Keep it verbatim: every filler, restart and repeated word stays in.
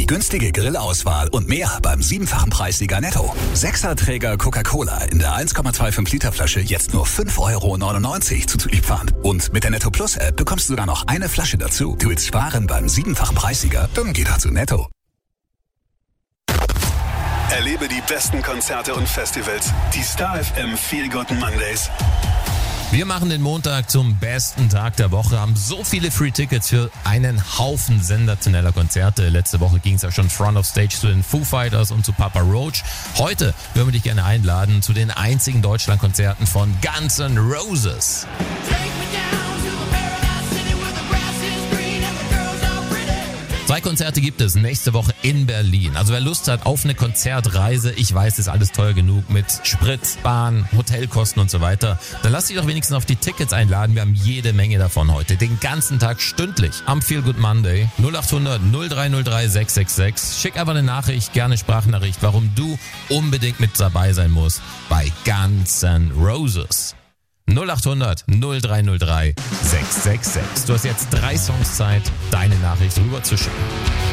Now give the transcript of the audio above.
Die günstige Grillauswahl und mehr beim siebenfachen Preissieger Netto. Sechserträger Coca-Cola in der eins Komma fünfundzwanzig Liter Flasche jetzt nur fünf Euro neunundneunzig zu Zulieferant. Und mit der Netto Plus App bekommst du sogar noch eine Flasche dazu. Du willst sparen beim siebenfachen Preissieger? Dann geh doch zu Netto. Erlebe die besten Konzerte und Festivals. Die Star F M Feel Good Mondays. Wir machen den Montag zum besten Tag der Woche, haben so viele Free Tickets für einen Haufen sensationeller Konzerte. Letzte Woche ging es ja schon Front of Stage zu den Foo Fighters und zu Papa Roach. Heute würden wir dich gerne einladen zu den einzigen Deutschlandkonzerten von Guns N' Roses. Zwei Konzerte gibt es nächste Woche in Berlin. Also wer Lust hat auf eine Konzertreise, ich weiß, ist alles teuer genug mit Sprit, Bahn, Hotelkosten und so weiter, dann lass dich doch wenigstens auf die Tickets einladen. Wir haben jede Menge davon heute, den ganzen Tag stündlich am Feel Good Monday. null acht hundert null drei null drei sechs sechs sechs. Schick einfach eine Nachricht, gerne Sprachnachricht, warum du unbedingt mit dabei sein musst bei Guns N' Roses. null acht hundert null drei null drei sechs sechs sechs. Du hast jetzt drei Songs Zeit, deine Nachricht rüber zu schicken.